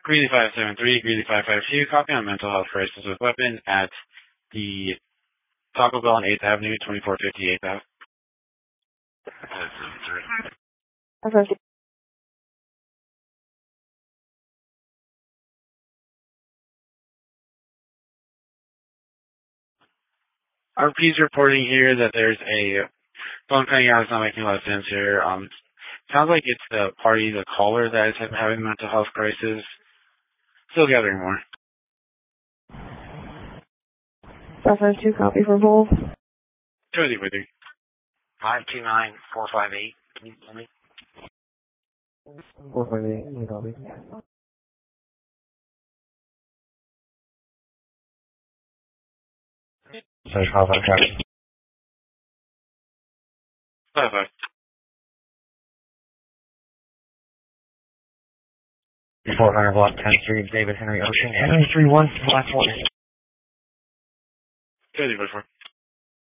Greeley 573, Greeley 552, copy on mental health crisis with weapon at the Taco Bell on 8th Avenue, 2458 Ave. RP's reporting here that there's a phone cutting out. It's not making a lot of sense here. Sounds like it's the party, the caller, that is having a mental health crisis. Still gathering more. 552, copy for both. Totally with you. 529458. Can you tell me? 458, copy. Sorry, 55 traffic. 5-5. 400 block 10 Street, David Henry Ocean. Henry 31, last one. Totally with you.